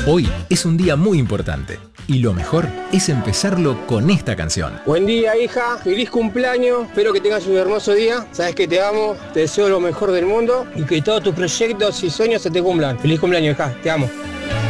Hoy es un día muy importante y lo mejor es empezarlo con esta canción. Buen día, hija, feliz cumpleaños, espero que tengas un hermoso día, sabes que te amo, te deseo lo mejor del mundo y que todos tus proyectos y sueños se te cumplan. Feliz cumpleaños, hija, te amo.